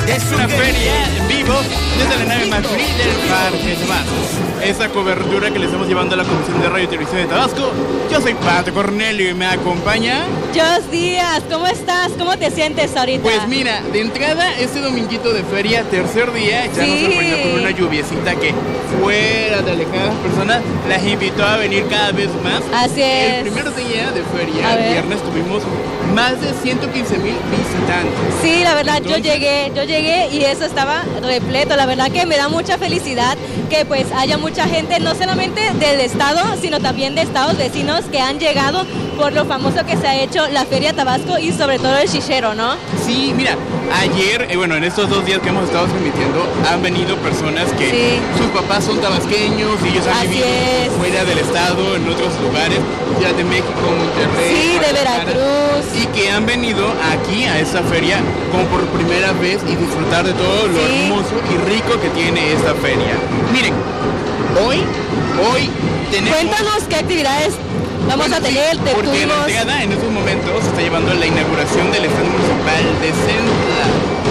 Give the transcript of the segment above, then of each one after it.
Es una feria en vivo desde la nave McCree del Parque Tabasco. Esa cobertura que le estamos llevando a la Comisión de Radio y Televisión de Tabasco. Yo soy Pato Cornelio y me acompaña Jos Díaz. ¿Cómo estás? ¿Cómo te sientes ahorita? Pues mira, de entrada este dominguito de feria, tercer día, ya nos sorprendió con una lluviecita que fuera de alejadas personas las invitó a venir cada vez más. Así es. El primer día de feria, el viernes, tuvimos más de 115,000 visitantes. Sí, la verdad, yo llegué y eso estaba repleto. La verdad que me da mucha felicidad que pues haya mucha gente, no solamente del estado, sino también de estados vecinos que han llegado por lo famoso que se ha hecho la Feria Tabasco y sobre todo el chichero, ¿no? Sí, mira, ayer, en estos 2 días que hemos estado transmitiendo, han venido personas que sus papás son tabasqueños y ellos han vivido fuera del estado, en otros lugares, ya de México, Monterrey. Sí, de Veracruz. Y que han venido aquí a esta feria como por primera vez y disfrutar de todo lo hermoso y rico que tiene esta feria. Miren, hoy tenemos... Cuéntanos qué actividades vamos a tener. Porque en la entrada, en estos momentos, se está llevando la inauguración del stand municipal de Centla.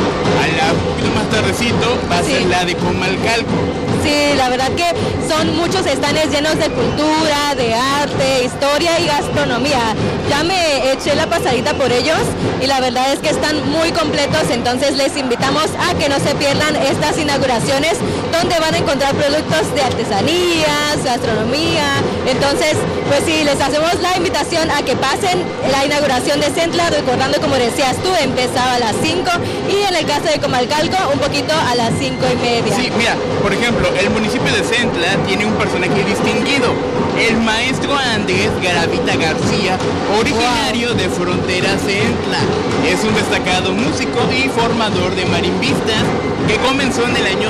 Un poquito más tardecito va a ser la de Comalcalco. Sí, la verdad que son muchos stands llenos de cultura, de arte, historia y gastronomía. Ya me eché la pasadita por ellos y la verdad es que están muy completos, entonces les invitamos a que no se pierdan estas inauguraciones donde van a encontrar productos de artesanías, gastronomía. Entonces, pues sí, les hacemos la invitación a que pasen la inauguración de Centla, recordando, como decías tú, empezaba a las 5 y en el caso de Comalcalco un poquito a las 5:30. Sí, mira, por ejemplo, el municipio de Centla tiene un personaje distinguido, el maestro Andrés Garavita García, originario de Frontera Centla. Es un destacado músico y formador de marimbistas que comenzó en el año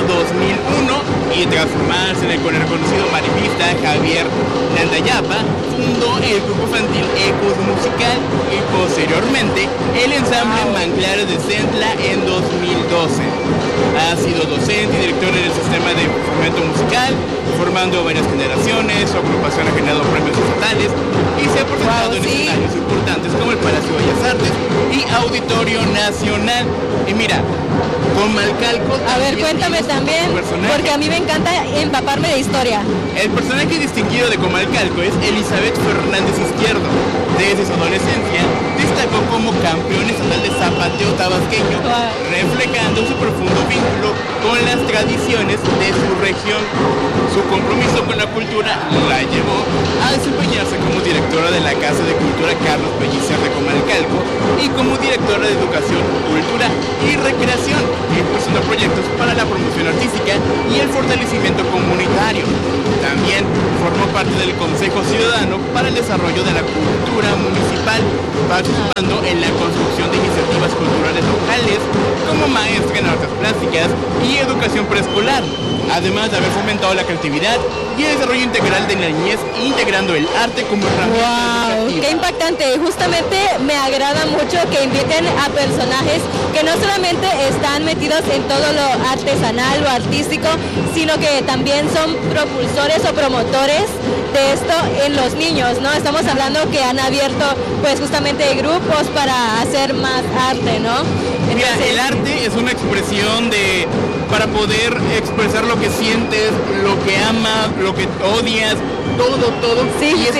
2001 y tras formarse con el reconocido marimbista Javier Landayapa, fundó el grupo infantil Ecos Musical y posteriormente el ensamble Manglares de Centla en 2012. Ha sido docente y director en el sistema de fomento musical, formando varias generaciones. Su agrupación ha generado premios estatales y se ha presentado en escenarios importantes como el Palacio de Bellas Artes y Auditorio Nacional. Y mira, Comalcalco... A ver, cuéntame también, porque a mí me encanta empaparme de historia. El personaje distinguido de Comalcalco es Elizabeth Fernández Izquierdo. Desde su adolescencia destacó como campeón estatal de zapateo tabasqueño, reflejando su profundo vínculo con las tradiciones de su región. Su compromiso con la cultura la llevó a desempeñarse como directora de la Casa de Cultura Carlos Pellicer de Comalcalco y como directora de Educación, Cultura y Recreación, impulsando proyectos para la promoción artística y el fortalecimiento comunitario. También formó parte del Consejo Ciudadano para el Desarrollo de la Cultura Municipal, participando en la construcción de iniciativas culturales locales como maestra en artes plásticas y educación preescolar, además de haber fomentado la creatividad y el desarrollo integral de la niñez, integrando el arte como herramienta educativa. ¡Qué impactante! Justamente me agrada mucho que inviten a personajes que no solamente están metidos en todo lo artesanal o artístico, sino que también son propulsores o promotores de esto en los niños, ¿no? Estamos hablando que han abierto pues justamente grupos para hacer más arte, ¿no? Entonces, mira, el arte es una expresión para poder expresar lo que sientes, lo que amas, lo que odias, todo. Sí, y es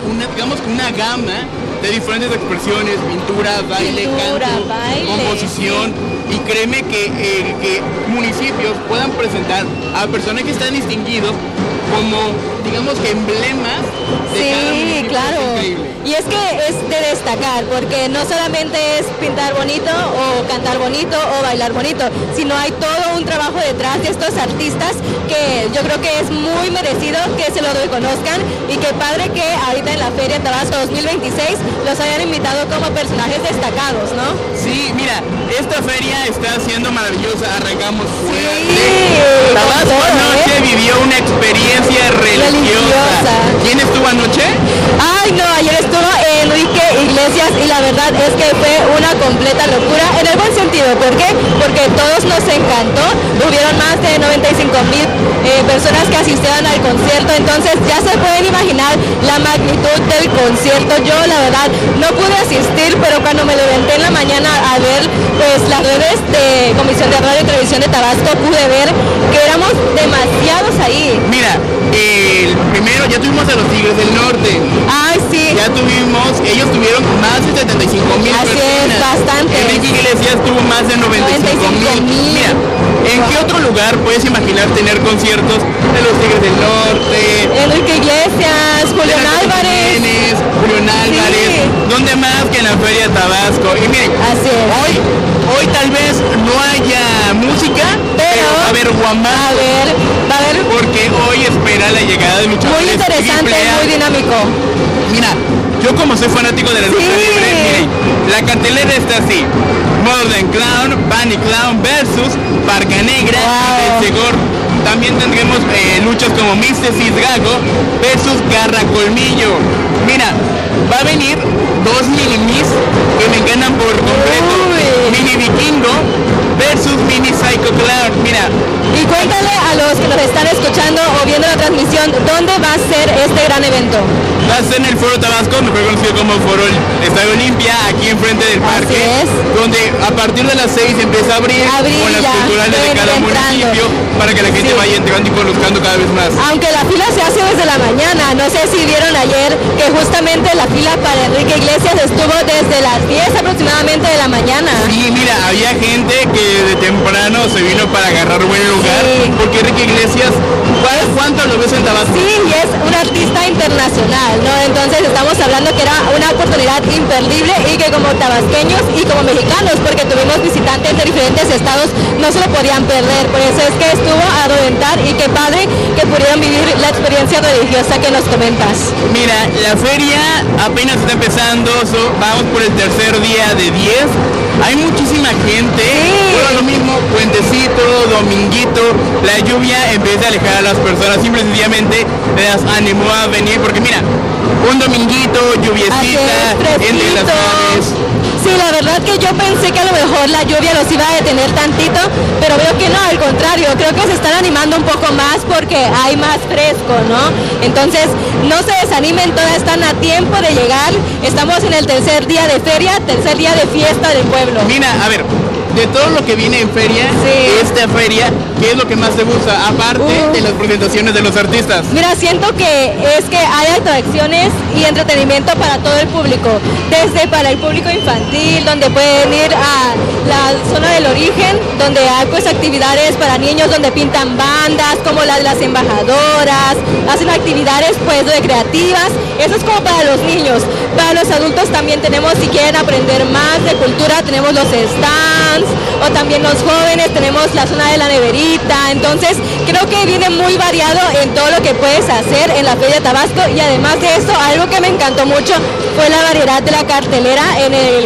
una gama de diferentes expresiones: pintura, baile, canto, composición. Y créeme que municipios puedan presentar a personas que están distinguidos como, digamos, que emblemas de cada municipio. Claro. Es increíble. Y es que es de destacar, porque no solamente es pintar bonito o cantar bonito o bailar bonito, sino hay todo un trabajo detrás de estos artistas que yo creo que es muy merecido que se lo reconozcan, y qué padre que ahorita en la Feria Tabasco 2026 los hayan invitado como personajes destacados, ¿no? Sí, mira, esta feria está siendo maravillosa. Arrancamos fuerte. Tabasco anoche vivió una experiencia religiosa. ¿Quién estuvo anoche? Ay, no, ayer estuvo Enrique Iglesias y la verdad es que fue una completa locura en el buen sentido. ¿Por qué? Porque que todos nos encantó. Hubieron más de 95,000 personas que asistieron al concierto, entonces ya se pueden imaginar la magnitud del concierto. Yo la verdad no pude asistir, pero cuando me levanté en la mañana a ver pues las redes de Comisión de Radio y Televisión de Tabasco, pude ver que éramos demasiados ahí. Mira, el primero ya tuvimos a los Tigres del Norte. Ay, sí. Ya tuvimos, ellos tuvieron más de 75,000 personas. Así es, bastante. Enrique Iglesias tuvo más de 95,000. Mira, ¿en qué otro lugar puedes imaginar tener conciertos de los Tigres del Norte? Enrique Iglesias, Julián Álvarez. Julián Álvarez. Sí. ¿Dónde más que en la Feria de Tabasco? Y miren, así es. Hoy tal vez no haya música, pero va a haber guamazos. Va a haber. Porque hoy espera la llegada de luchadores. Muy interesante, muy dinámico. Mira, yo como soy fanático de la lucha libre, miren, la cartelera está así: Modern Clown, Bunny Clown versus Parca Negra y Segor. También tendremos luchas como Místesis Gago versus Garra Colmillo. Mira, va a venir dos minimis que me encantan por completo. Mini Vikingo versus Mini Psycho Clown. Mira. Y cuéntale a los que nos están escuchando o viendo la transmisión, ¿dónde va a ser este gran evento? Va a ser en el Foro Tabasco, mejor conocido como Foro Estadio Olimpia, aquí enfrente del parque, donde a partir de las 6 empieza a abrir con las culturales de cada municipio para que la gente vaya entrando y conozcando cada vez más. Aunque la fila se hace desde la mañana, no sé si vieron ayer que justamente la fila para Enrique Iglesias estuvo desde las 10 aproximadamente de la mañana. Sí, mira, había gente que de temprano se vino para agarrar buen lugar, porque Enrique Iglesias, ¿cuánto lo ves en Tabasco? Sí, y es un artista internacional, ¿no? Entonces estamos hablando que era una oportunidad imperdible y que como tabasqueños y como mexicanos, porque tuvimos visitantes de diferentes estados, no se lo podían perder. Por eso es que estuvo a reventar y qué padre que pudieron vivir la experiencia religiosa que nos comentas. Mira, la feria apenas está empezando, vamos por el tercer día de 10. Hay muchísima gente, bueno, lo mismo, puentecito, dominguito, la lluvia en vez de alejar a las personas, simple y sencillamente les animó a venir, porque mira, un dominguito, lluviecita, entre las aves. Sí, la verdad que yo pensé que a lo mejor la lluvia los iba a detener tantito, pero veo que no, al contrario, creo que se están animando un poco más porque hay más fresco, ¿no? Entonces, no se desanimen, todavía están a tiempo de llegar. Estamos en el tercer día de feria, tercer día de fiesta del pueblo. Mira, a ver, de todo lo que viene en feria, esta feria, ¿qué es lo que más te gusta? Aparte de las presentaciones de los artistas. Mira, siento que hay atracciones y entretenimiento para todo el público, desde para el público infantil, donde pueden ir a la zona del origen, donde hay pues actividades para niños, donde pintan bandas, como la de las embajadoras, hacen actividades pues recreativas, eso es como para los niños. Para los adultos también tenemos, si quieren aprender más de cultura, tenemos los stands, o también los jóvenes, tenemos la zona de la neverita. Entonces creo que viene muy variado en todo lo que puedes hacer en la Feria de Tabasco, y además de eso, algo que me encantó mucho fue la variedad de la cartelera en el